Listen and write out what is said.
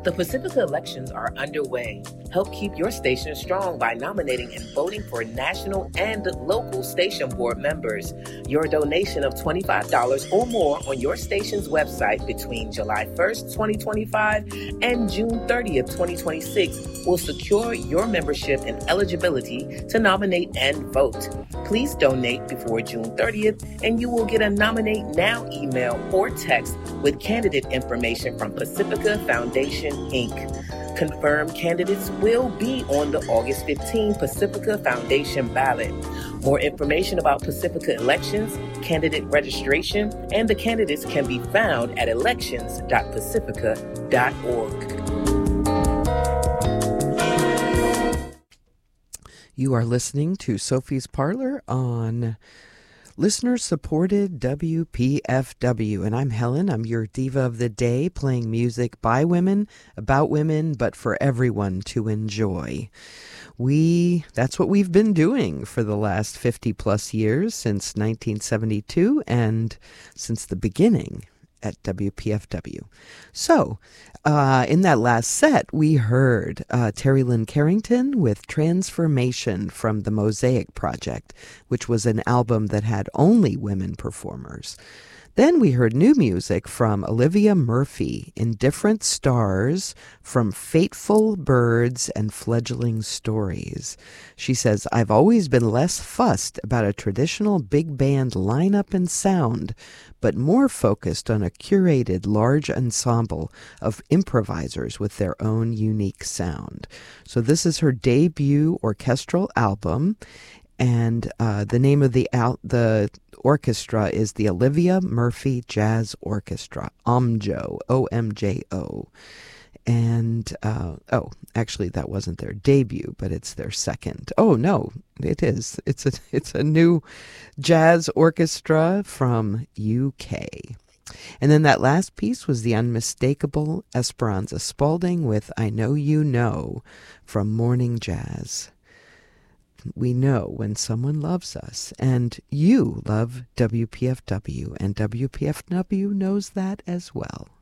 The Pacifica elections are underway. Help keep your station strong by nominating and voting for national and local station board members. Your donation of $25 or more on your station's website between July 1st, 2025 and June 30th, 2026 will secure your membership and eligibility to nominate and vote. Please donate before June 30th and you will get a Nominate Now email or text with candidate information from Pacifica Foundation, Inc. Confirmed candidates will be on the August 15 Pacifica Foundation ballot. More information about Pacifica elections, candidate registration, and the candidates can be found at elections.pacifica.org. You are listening to Sophie's Parlor on listener-supported WPFW, and I'm Helen. I'm your diva of the day, playing music by women, about women, but for everyone to enjoy. That's what we've been doing for the last 50 plus years, since 1972 and since the beginning at WPFW. So, in that last set, we heard Terry Lynn Carrington with Transformation from the Mosaic Project, which was an album that had only women performers. Then we heard new music from Olivia Murphy, Indifferent Stars, from Fateful Birds and Fledgling Stories. She says, I've always been less fussed about a traditional big band lineup and sound, but more focused on a curated large ensemble of improvisers with their own unique sound. So this is her debut orchestral album, and the name of the orchestra is the Olivia Murphy Jazz Orchestra, OMJO, O-M-J-O. And, actually that wasn't their debut, but it's their second. Oh, no, it is. It's a new jazz orchestra from UK. And then that last piece was the unmistakable Esperanza Spalding with I Know You Know from Morning Jazz. We know when someone loves us, and you love WPFW, and WPFW knows that as well.